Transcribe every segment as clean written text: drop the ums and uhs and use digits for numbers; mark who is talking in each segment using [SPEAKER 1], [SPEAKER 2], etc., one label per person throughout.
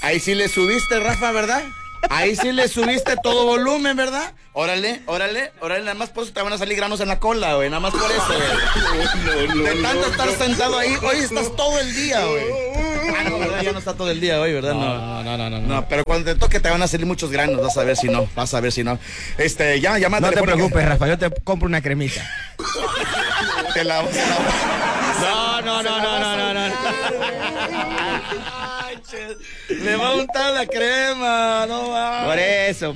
[SPEAKER 1] Ahí sí le subiste, Rafa, ¿verdad? Ahí sí le subiste todo volumen, ¿verdad? Órale, nada más por eso te van a salir granos en la cola, güey, nada más por eso, güey. De tanto estar sentado ahí, hoy estás todo el día, güey. Ah, no, ¿verdad? Ya no está todo el día hoy, ¿verdad? No, pero cuando te toque te van a salir muchos granos, vas a ver si no. Ya, llamada.
[SPEAKER 2] No te preocupes, Rafa, yo te compro una cremita.
[SPEAKER 1] Te la vas a...
[SPEAKER 2] No.
[SPEAKER 1] Le va a untar la crema, no va.
[SPEAKER 2] Por eso.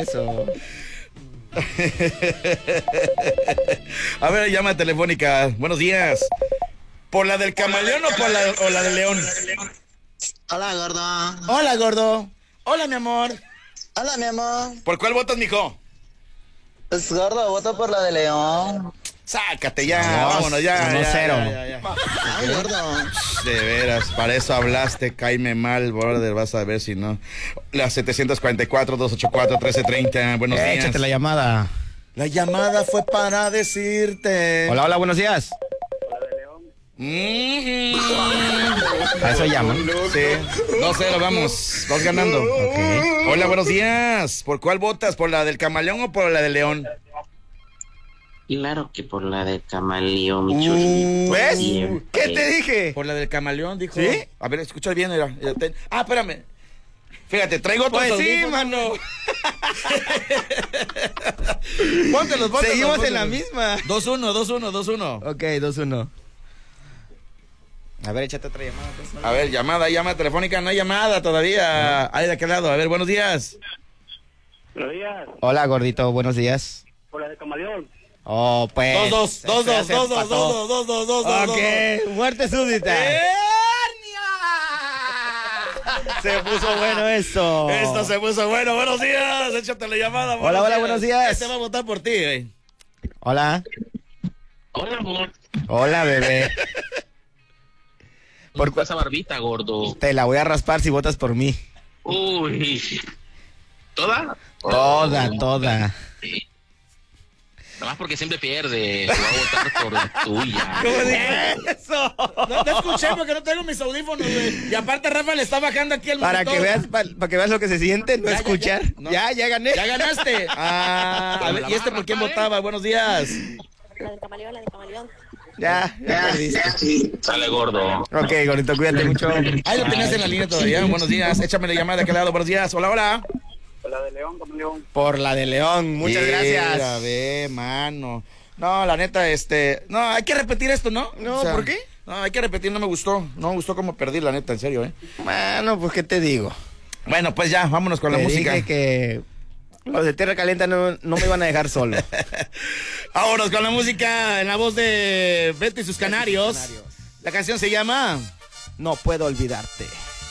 [SPEAKER 1] A ver, llama telefónica. Buenos días. ¿Por la del camaleón o la del león?
[SPEAKER 3] Hola, gordo.
[SPEAKER 1] Hola, gordo. Hola, mi amor.
[SPEAKER 3] Hola, mi amor.
[SPEAKER 1] ¿Por cuál votas, mijo?
[SPEAKER 3] Pues, gordo, voto por la de León.
[SPEAKER 1] Sácate ya, vámonos ya.
[SPEAKER 2] 1-0.
[SPEAKER 3] Ay, gordo.
[SPEAKER 1] De veras, para eso hablaste, cáeme mal, brother, vas a ver si no. La 744-284-1330, buenos días.
[SPEAKER 2] Échate la llamada.
[SPEAKER 1] La llamada fue para decirte.
[SPEAKER 2] Hola, buenos días. A eso llama.
[SPEAKER 1] Sí, 2-0, vamos, vas ganando.
[SPEAKER 2] Okay.
[SPEAKER 1] Hola, buenos días. ¿Por cuál votas? ¿Por la del camaleón o por la del león?
[SPEAKER 4] Claro que por la del camaleón, mi chulito.
[SPEAKER 2] ¿Ves?
[SPEAKER 4] Siempre.
[SPEAKER 2] ¿Qué te dije?
[SPEAKER 1] Por la del camaleón, dijo.
[SPEAKER 2] ¿Sí?
[SPEAKER 1] A ver, escucha bien. Espérame. Fíjate, traigo otros
[SPEAKER 2] Pues sí,
[SPEAKER 1] audífonos.
[SPEAKER 2] mano.
[SPEAKER 1] Póntelos.
[SPEAKER 2] Seguimos en la misma.
[SPEAKER 1] 2-1.
[SPEAKER 2] Ok, 2-1. A ver, échate otra llamada. Pues.
[SPEAKER 1] A ver, llamada telefónica, no hay llamada todavía. Ahí de aquel lado. A ver, buenos días.
[SPEAKER 5] Buenos días.
[SPEAKER 2] Hola, gordito, buenos días.
[SPEAKER 5] Por la de camaleón.
[SPEAKER 2] Oh, pues.
[SPEAKER 1] 2-2.
[SPEAKER 2] Ok, muerte súbdita. Se puso bueno esto.
[SPEAKER 1] Esto se puso bueno. Buenos días. Échate la llamada.
[SPEAKER 2] Hola, buenos días.
[SPEAKER 1] Este va a votar por ti, güey.
[SPEAKER 2] Hola.
[SPEAKER 4] Hola, amor.
[SPEAKER 2] Hola, bebé.
[SPEAKER 4] ¿Por qué esa barbita, gordo?
[SPEAKER 2] Te la voy a raspar si votas por mí.
[SPEAKER 4] Uy. ¿Toda?
[SPEAKER 2] Toda.
[SPEAKER 4] Nada más porque siempre pierde. Te voy a votar por la tuya.
[SPEAKER 1] ¿Cómo dije eso? No te escuché porque no tengo mis audífonos, güey. Y aparte Rafa le está bajando aquí el
[SPEAKER 2] Para
[SPEAKER 1] monitor.
[SPEAKER 2] que veas, para que veas lo que se siente, no escuchar.
[SPEAKER 1] No.
[SPEAKER 2] Ya gané.
[SPEAKER 1] Ya ganaste. A ver, ¿y este por quién votaba? Buenos días.
[SPEAKER 6] La del camaleón.
[SPEAKER 2] Ya perdiste.
[SPEAKER 4] Sale, gordo.
[SPEAKER 2] Ok, gordito, cuídate mucho.
[SPEAKER 1] Ahí lo tenías en la línea todavía. Buenos días. Échame la llamada de aquel lado. Buenos días. Hola.
[SPEAKER 5] Por la de León, camaleón.
[SPEAKER 2] Por la de León, muchas gracias.
[SPEAKER 1] A ver, mano. No, la neta, no, hay que repetir esto, ¿no?
[SPEAKER 2] No, ¿por qué?
[SPEAKER 1] No, hay que repetir, no me gustó cómo perdí, la neta, en serio,
[SPEAKER 2] Bueno, pues, ¿qué te digo?
[SPEAKER 1] Bueno, pues ya, vámonos con la música.
[SPEAKER 2] Dije que los de Tierra Caliente no me iban a dejar solo.
[SPEAKER 1] Vámonos con la música en la voz de Beto y sus Canarios. La canción se llama
[SPEAKER 2] No puedo olvidarte.